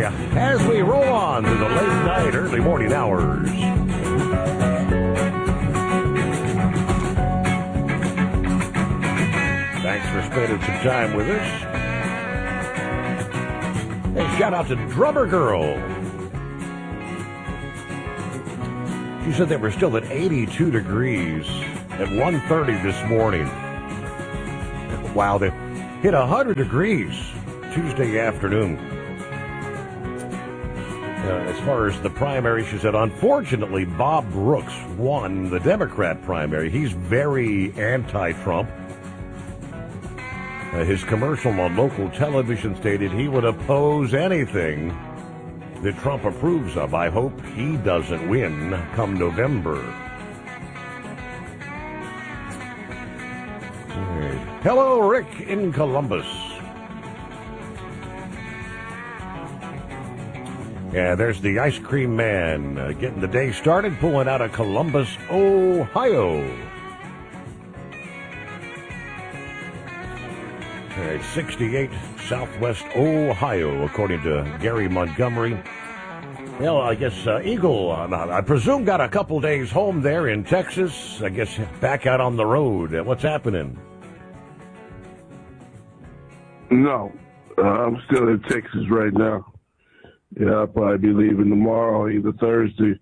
as we roll on to the late night, early morning hours. Thanks for spending some time with us. Hey, shout out to Drummer Girl. She said they were still at 82 degrees at 1:30 this morning. Wow, they hit 100 degrees Tuesday afternoon. As far as the primary, she said, unfortunately, Bob Brooks won the Democrat primary. He's very anti-Trump. His commercial on local television stated he would oppose anything that Trump approves of. I hope he doesn't win come November. Right. Hello, Rick in Columbus. Yeah, there's the ice cream man getting the day started, pulling out of Columbus, Ohio. All right, 68 Southwest Ohio, according to Gary Montgomery. Well, I guess Eagle, I presume, got a couple days home there in Texas. I guess back out on the road. What's happening? No, I'm still in Texas right now. Yeah, I'll probably be leaving tomorrow, either Thursday.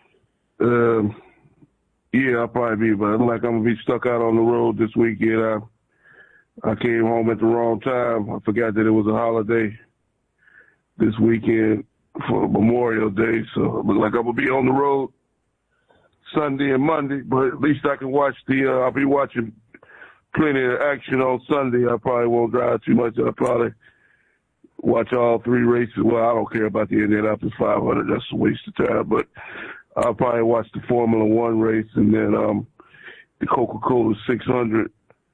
Yeah, I'll probably be, but like I'm going to be stuck out on the road this weekend. I came home at the wrong time. I forgot that it was a holiday this weekend for Memorial Day, so it looks like I'm going to be on the road Sunday and Monday, but at least I can watch I'll be watching plenty of action on Sunday. I probably won't drive too much. I'll probably watch all three races. Well, I don't care about the Indianapolis 500. That's a waste of time, but I'll probably watch the Formula One race and then the Coca-Cola 600.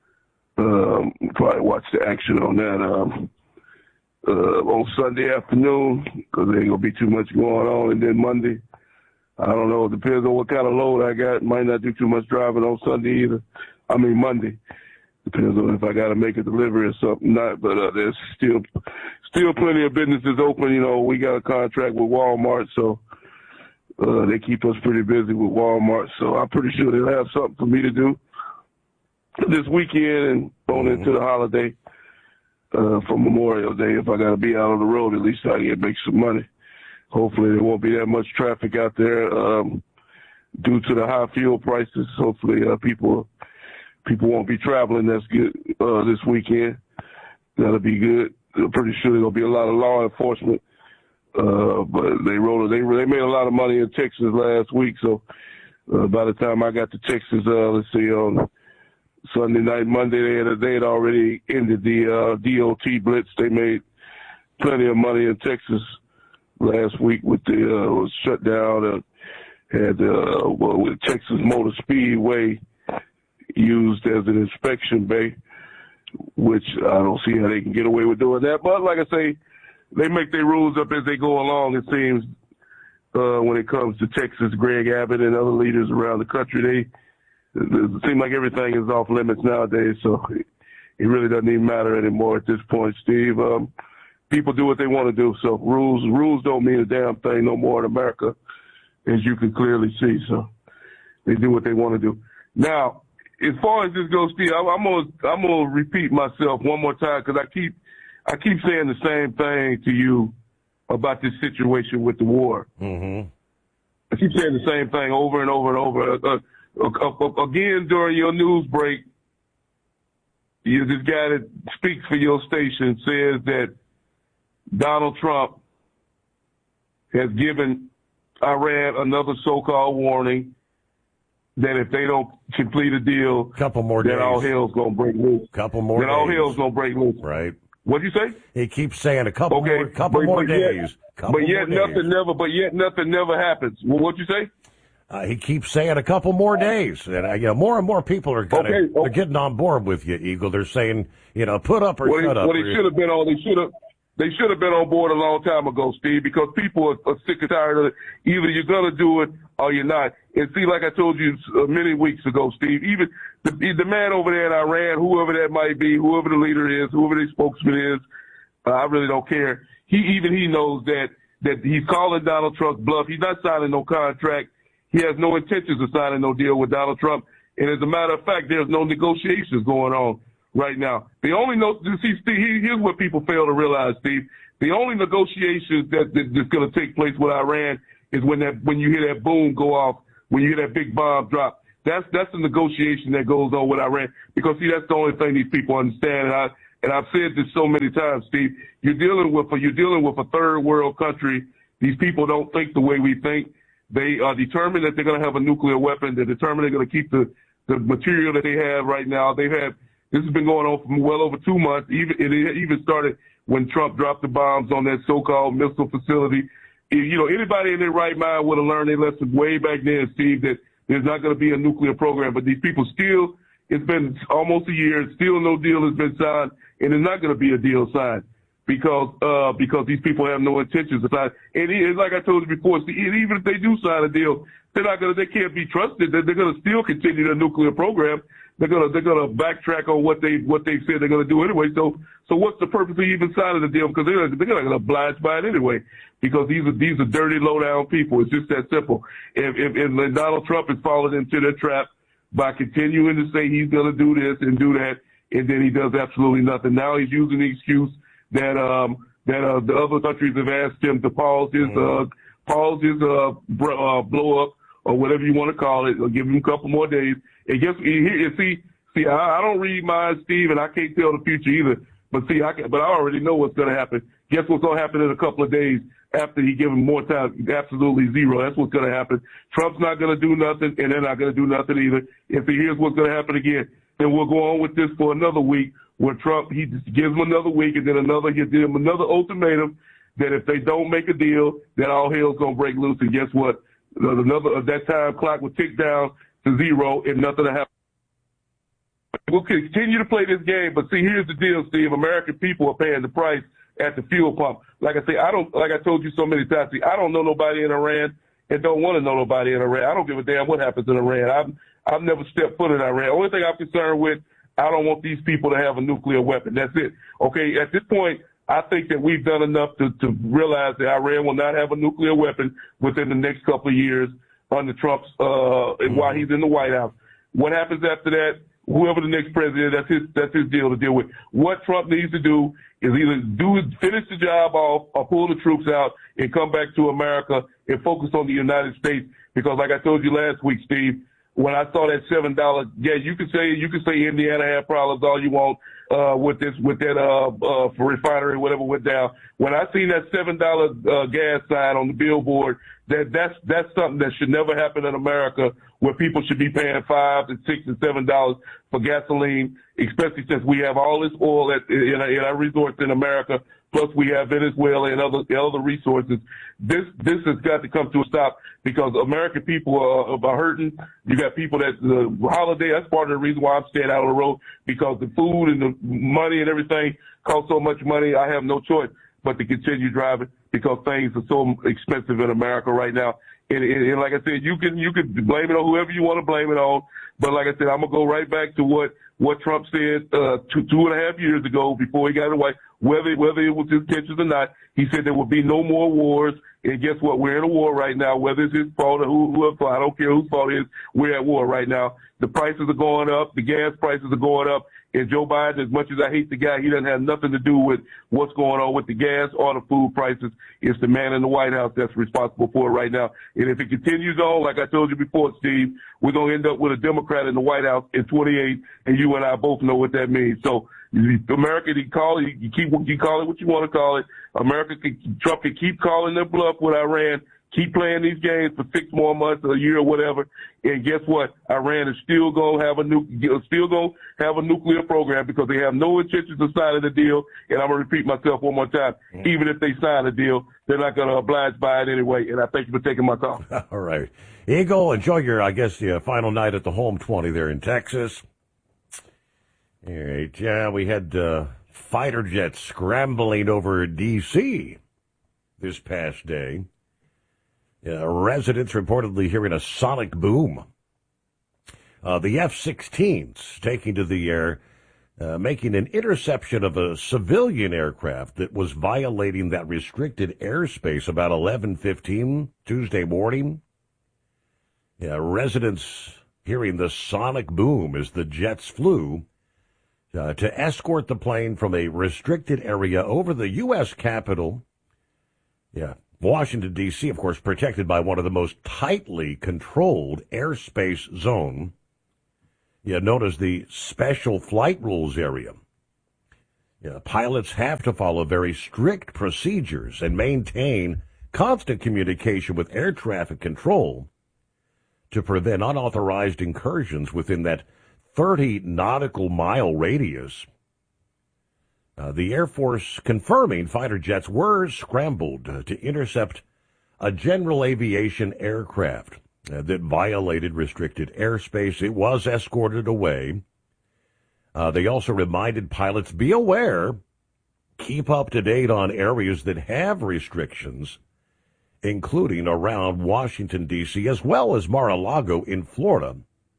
Probably watch the action on that on Sunday afternoon because there ain't going to be too much going on. And then Monday, I don't know. It depends on what kind of load I got. Might not do too much driving on Sunday either. I mean, Monday. Depends on if I got to make a delivery or something. Not, but there's still plenty of businesses open. You know, we got a contract with Walmart, so they keep us pretty busy with Walmart. So I'm pretty sure they'll have something for me to do this weekend and going into the holiday for Memorial Day. If I got to be out on the road, at least I can make some money. Hopefully there won't be that much traffic out there due to the high fuel prices. Hopefully people won't be traveling. That's good this weekend. That'll be good. I'm pretty sure there'll be a lot of law enforcement. But they made a lot of money in Texas last week. So by the time I got to Texas, let's see, on Sunday night, Monday, they had already ended the DOT blitz. They made plenty of money in Texas last week with the shutdown. With Texas Motor Speedway used as an inspection bay, which I don't see how they can get away with doing that. But like I say, they make their rules up as they go along, it seems, when it comes to Texas. Greg Abbott and other leaders around the country, it seems like everything is off limits nowadays, so it really doesn't even matter anymore at this point, Steve. People do what they want to do, so rules don't mean a damn thing no more in America, as you can clearly see. So they do what they want to do. Now, as far as this goes, Steve, I'm gonna repeat myself one more time because I keep saying the same thing to you about this situation with the war. Mm-hmm. I keep saying the same thing over and over and over. Again, during your news break, this guy that speaks for your station says that Donald Trump has given Iran another so-called warning that if they don't complete a deal, couple more days, then all hell's gonna break loose. All hell's gonna break loose. Right. What'd you say? He keeps saying a couple more days. But yet nothing never happens. Well, what'd you say? He keeps saying a couple more days, and more and more people are they're getting on board with you, Eagle. They're saying, put up or shut up. Well, they should have been on. They should have been on board a long time ago, Steve, because people are sick and tired of it. Either you're gonna do it or you're not. And see, like I told you many weeks ago, Steve, even the man over there in Iran, whoever that might be, whoever the leader is, whoever the spokesman is, I really don't care. He knows that that he's calling Donald Trump's bluff. He's not signing no contract. He has no intentions of signing no deal with Donald Trump. And as a matter of fact, there's no negotiations going on right now. The only here's what people fail to realize, Steve. The only negotiations that's going to take place with Iran is when you hear that boom go off, when you hear that big bomb drop. That's the negotiation that goes on with Iran. Because see, that's the only thing these people understand. And I've said this so many times, Steve. You're dealing with a third world country. These people don't think the way we think. They are determined that they're going to have a nuclear weapon. They're determined they're going to keep the material that they have right now. This has been going on for well over 2 months. It even started when Trump dropped the bombs on that so-called missile facility. Anybody in their right mind would have learned their lesson way back then, Steve, that there's not going to be a nuclear program. But these people it's been almost a year, still no deal has been signed, and there's not going to be a deal signed because these people have no intentions of signing. And like I told you before, see, even if they do sign a deal, they can't be trusted. They're going to still continue their nuclear program. They're going to backtrack on what they said they're going to do anyway. So what's the purpose of even signing the deal? Because they're not going to oblige by it anyway. Because these are dirty, low down people. It's just that simple. If Donald Trump is falling into their trap by continuing to say he's going to do this and do that, and then he does absolutely nothing. Now he's using the excuse that the other countries have asked him to pause his blow up or whatever you want to call it, or give him a couple more days. And I don't read minds, Steve, and I can't tell the future either. But I already know what's going to happen. Guess what's going to happen in a couple of days after he gives him more time? Absolutely zero. That's what's going to happen. Trump's not going to do nothing, and they're not going to do nothing either. And so here's what's going to happen again. Then we'll go on with this for another week, where Trump, he just gives them another week, and then he'll give them another ultimatum that if they don't make a deal, then all hell's going to break loose. And guess what? That time clock will tick down to zero, and nothing will happen. We'll continue to play this game, but see, here's the deal, Steve. American people are paying the price at the fuel pump. Like I say, like I told you so many times, see, I don't know nobody in Iran and don't want to know nobody in Iran. I don't give a damn what happens in Iran. I've never stepped foot in Iran. Only thing I'm concerned with, I don't want these people to have a nuclear weapon. That's it. Okay, at this point, I think that we've done enough to realize that Iran will not have a nuclear weapon within the next couple of years under Trump's while he's in the White House. What happens after that? Whoever the next president, that's his deal to deal with. What Trump needs to do is either finish the job off or pull the troops out and come back to America and focus on the United States. Because like I told you last week, Steve, when I saw that $7, yeah, you can say Indiana had problems all you want with that for refinery, whatever went down. When I seen that $7 gas sign on the billboard, that's something that should never happen in America, where people should be paying $5 and $6 and $7 for gasoline, especially since we have all this oil in our resorts in America. Plus, we have Venezuela and other resources. This has got to come to a stop because American people are hurting. You got people that the holiday. That's part of the reason why I'm staying out on the road, because the food and the money and everything costs so much money. I have no choice but to continue driving because things are so expensive in America right now. And like I said, you can blame it on whoever you want to blame it on. But like I said, I'm gonna go right back to what Trump said 2.5 years ago before he got in the White House. Whether it was his intentions or not, he said there would be no more wars. And guess what? We're in a war right now. Whether it's his fault or whoever fault, I don't care whose fault it is. We're at war right now. The prices are going up. The gas prices are going up. And Joe Biden, as much as I hate the guy, he doesn't have nothing to do with what's going on with the gas or the food prices. It's the man in the White House that's responsible for it right now. And if it continues on, like I told you before, Steve, we're going to end up with a Democrat in the White House in 28, and you and I both know what that means. So America, you call it what you want to call it. Trump can keep calling their bluff with Iran, keep playing these games for 6 more months, a year, or whatever. And guess what? Iran is still going to have a nuclear program because they have no intentions of signing the deal. And I'm going to repeat myself one more time. Even if they sign a deal, they're not going to oblige by it anyway. And I thank you for taking my call. All right. Eagle, enjoy your, the final night at the home 20 there in Texas. All right. Yeah, we had fighter jets scrambling over D.C. this past day. Residents reportedly hearing a sonic boom. The F-16s taking to the air making an interception of a civilian aircraft that was violating that restricted airspace about 11:15 Tuesday morning. Residents hearing the sonic boom as the jets flew to escort the plane from a restricted area over the U.S. Capitol. Washington, D.C., of course, protected by one of the most tightly controlled airspace zone, known as the Special Flight Rules area. Pilots have to follow very strict procedures and maintain constant communication with air traffic control to prevent unauthorized incursions within that 30 nautical mile radius. The Air Force confirming fighter jets were scrambled to intercept a general aviation aircraft that violated restricted airspace. It was escorted away. They also reminded pilots, be aware, keep up to date on areas that have restrictions, including around Washington, D.C., as well as Mar-a-Lago in Florida.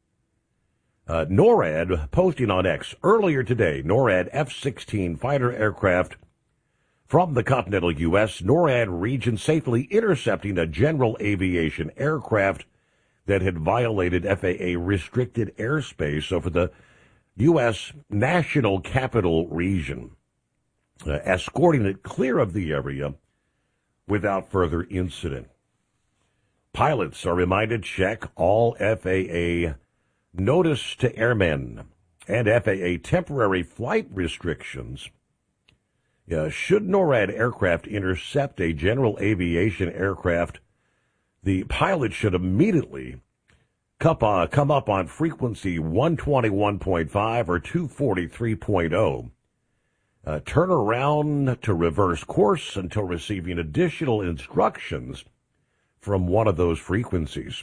NORAD posting on X earlier today, NORAD F-16 fighter aircraft from the continental U.S., NORAD region safely intercepting a general aviation aircraft that had violated FAA restricted airspace over the U.S. National Capital Region, escorting it clear of the area without further incident. Pilots are reminded check all FAA notice to airmen and FAA temporary flight restrictions. Should NORAD aircraft intercept a general aviation aircraft, the pilot should immediately come up on frequency 121.5 or 243.0. Turn around to reverse course until receiving additional instructions from one of those frequencies.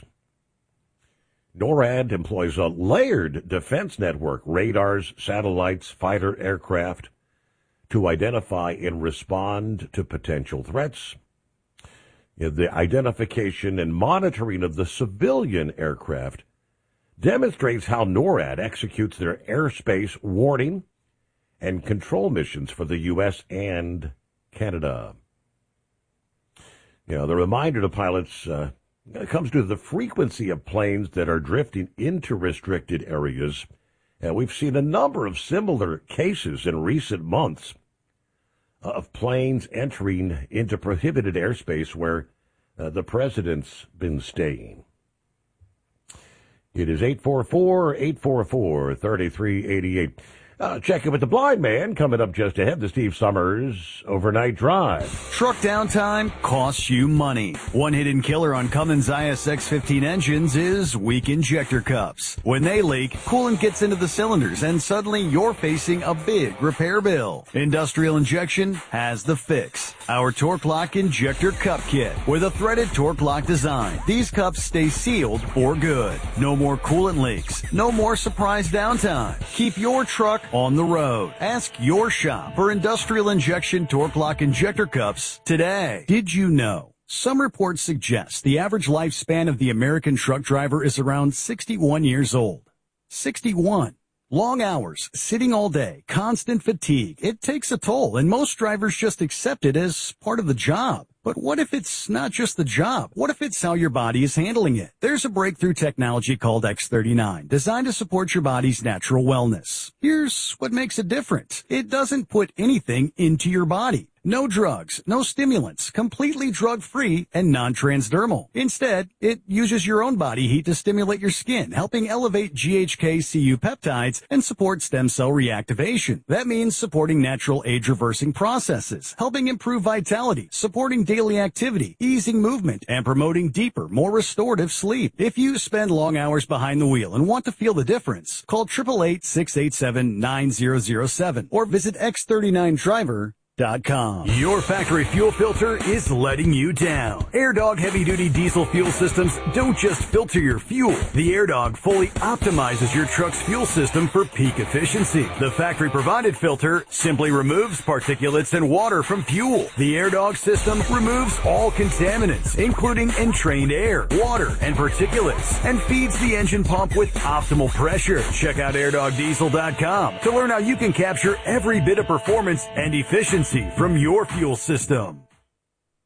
NORAD employs a layered defense network, radars, satellites, fighter aircraft, to identify and respond to potential threats. The identification and monitoring of the civilian aircraft demonstrates how NORAD executes their airspace warning and control missions for the U.S. and Canada. The reminder to pilots comes to the frequency of planes that are drifting into restricted areas. And we've seen a number of similar cases in recent months of planes entering into prohibited airspace where the president's been staying. It is 844-844-3388. Check in with the blind man coming up just ahead. The Steve Summers Overnight Drive. Truck downtime costs you money. One hidden killer on Cummins ISX-15 engines is weak injector cups. When they leak, coolant gets into the cylinders and suddenly you're facing a big repair bill. Industrial Injection has the fix. Our Torque Lock Injector Cup Kit with a threaded Torque Lock design. These cups stay sealed for good. No more coolant leaks. No more surprise downtime. Keep your truck on the road. Ask your shop for Industrial Injection Torque Lock Injector Cups today. Did you know? Some reports suggest the average lifespan of the American truck driver is around 61 years old. 61. Long hours, sitting all day, constant fatigue. It takes a toll, and most drivers just accept it as part of the job. But what if it's not just the job? What if it's how your body is handling it? There's a breakthrough technology called X39, designed to support your body's natural wellness. Here's what makes it different. It doesn't put anything into your body. No drugs, no stimulants, completely drug-free and non-transdermal. Instead, it uses your own body heat to stimulate your skin, helping elevate GHK-Cu peptides and support stem cell reactivation. That means supporting natural age-reversing processes, helping improve vitality, supporting daily activity, easing movement, and promoting deeper, more restorative sleep. If you spend long hours behind the wheel and want to feel the difference, call 888-687-9007 or visit X39Driver.com. Your factory fuel filter is letting you down. AirDog heavy-duty diesel fuel systems don't just filter your fuel. The AirDog fully optimizes your truck's fuel system for peak efficiency. The factory-provided filter simply removes particulates and water from fuel. The AirDog system removes all contaminants, including entrained air, water, and particulates, and feeds the engine pump with optimal pressure. Check out airdogdiesel.com to learn how you can capture every bit of performance and efficiency from your fuel system.